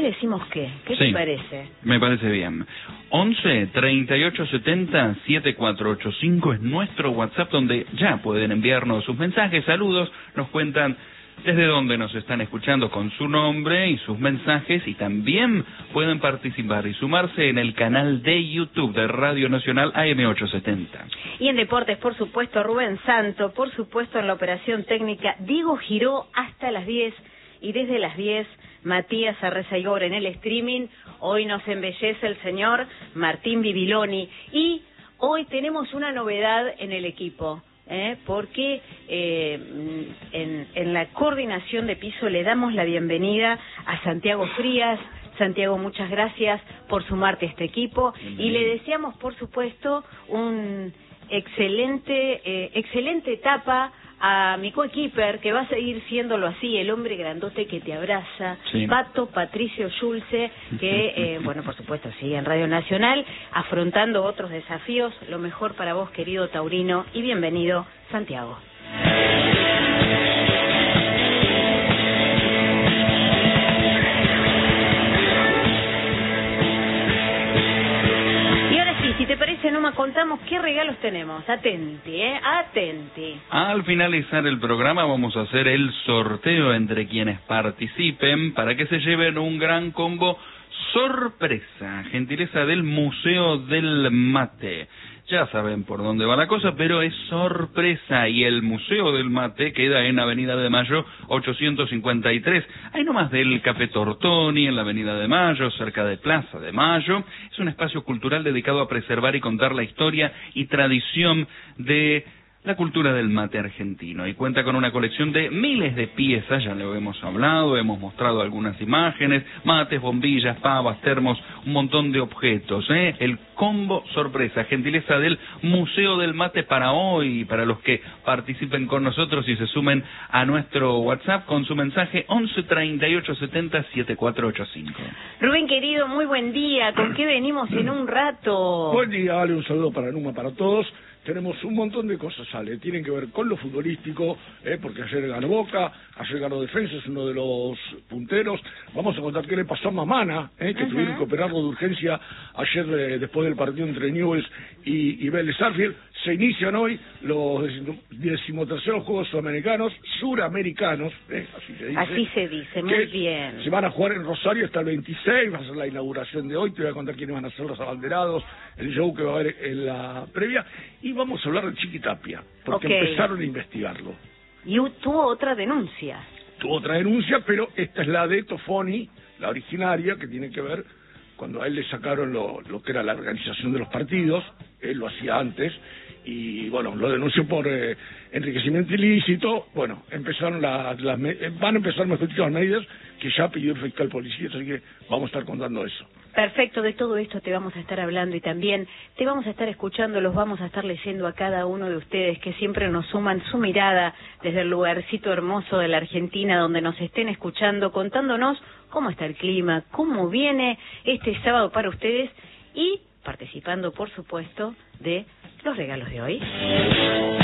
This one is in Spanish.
hoy decimos qué. ¿Qué te parece? Me parece bien. 11 38 70 7485 es nuestro WhatsApp, donde ya pueden enviarnos sus mensajes, saludos, nos cuentan desde dónde nos están escuchando con su nombre y sus mensajes, y también pueden participar y sumarse en el canal de YouTube de Radio Nacional AM870. Y en deportes, por supuesto, Rubén Santo, por supuesto en la operación técnica, Diego Giró hasta las 10, y desde las 10, Matías Arrezaigor en el streaming. Hoy nos embellece el señor Martín Bibiloni, y hoy tenemos una novedad en el equipo. Porque en la coordinación de piso le damos la bienvenida a Santiago Frías. Santiago, muchas gracias por sumarte a este equipo, y le deseamos, por supuesto, un excelente etapa a mi coequiper, que va a seguir siéndolo así, el hombre grandote que te abraza, Pato Patricio Schulze, que, bueno, por supuesto, sigue en Radio Nacional, afrontando otros desafíos. Lo mejor para vos, querido taurino, y bienvenido, Santiago. Si te parece, Numa, contamos qué regalos tenemos. Atenti, atenti. Al finalizar el programa vamos a hacer el sorteo entre quienes participen para que se lleven un gran combo sorpresa, gentileza del Museo del Mate. Ya saben por dónde va la cosa, pero es sorpresa, y el Museo del Mate queda en Avenida de Mayo 853, ahí nomás del Café Tortoni, en la Avenida de Mayo, cerca de Plaza de Mayo. Es un espacio cultural dedicado a preservar y contar la historia y tradición de la cultura del mate argentino, y cuenta con una colección de miles de piezas, ya lo hemos hablado, hemos mostrado algunas imágenes, mates, bombillas, pavas, termos, un montón de objetos, el combo sorpresa, gentileza del Museo del Mate para hoy, para los que participen con nosotros y se sumen a nuestro WhatsApp con su mensaje 11 38 70 7485. Rubén, querido, muy buen día. ¿Con qué venimos en un rato? Buen día, Ale, un saludo para Numa, para todos. Tenemos un montón de cosas, Ale, tienen que ver con lo futbolístico, porque ayer ganó Boca, ayer ganó Defensa, es uno de los punteros. Vamos a contar qué le pasó a Mamana, que tuvieron que operarlo de urgencia ayer después del partido entre Newell's y Vélez Sarsfield. Se inician hoy los 13º Juegos Suramericanos, así se dice. Así se dice, muy bien. Se van a jugar en Rosario hasta el 26, va a ser la inauguración de hoy, te voy a contar quiénes van a ser los abanderados, el show que va a haber en la previa, y vamos a hablar de Chiquitapia, porque empezaron a investigarlo. Y tuvo otra denuncia. Tuvo otra denuncia, pero esta es la de Tofoni, la originaria, que tiene que ver cuando a él le sacaron lo que era la organización de los partidos. Él lo hacía antes, y bueno, lo denunció por enriquecimiento ilícito. Bueno, empezaron van a empezar, mejor dicho, las medidas que ya pidió el fiscal policía, así que vamos a estar contando eso. Perfecto, de todo esto te vamos a estar hablando, y también te vamos a estar escuchando, los vamos a estar leyendo a cada uno de ustedes que siempre nos suman su mirada desde el lugarcito hermoso de la Argentina donde nos estén escuchando, contándonos cómo está el clima, cómo viene este sábado para ustedes, y participando, por supuesto, de los regalos de hoy.